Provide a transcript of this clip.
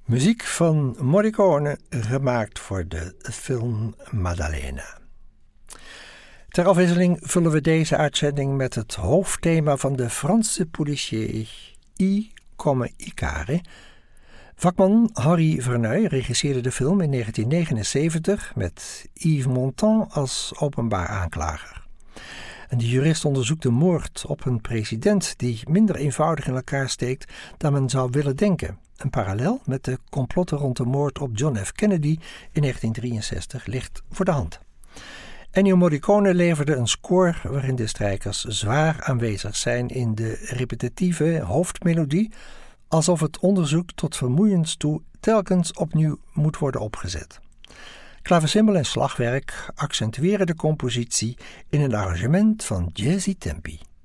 Muziek van Morricone, gemaakt voor de film Maddalena. Ter afwisseling vullen we deze uitzending met het hoofdthema van de Franse policier I come Icare. Vakman Henri Verneuil regisseerde de film in 1979 met Yves Montand als openbaar aanklager. En de jurist onderzoekt de moord op een president die minder eenvoudig in elkaar steekt dan men zou willen denken. Een parallel met de complotten rond de moord op John F. Kennedy in 1963 ligt voor de hand. Ennio Morricone leverde een score waarin de strijkers zwaar aanwezig zijn in de repetitieve hoofdmelodie, alsof het onderzoek tot vermoeiens toe telkens opnieuw moet worden opgezet. Klavecimbal en slagwerk accentueren de compositie in een arrangement van jazzy tempi.